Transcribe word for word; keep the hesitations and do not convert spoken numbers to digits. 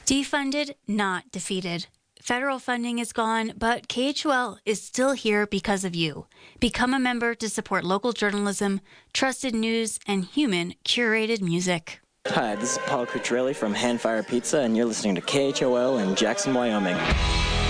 Defunded, not defeated. Federal funding is gone, but K H O L is still here because of you. Become a member to support local journalism, trusted news, and human curated music. Hi, this is Paul Cucciarelli from Handfire Pizza, and you're listening to K H O L in Jackson, Wyoming.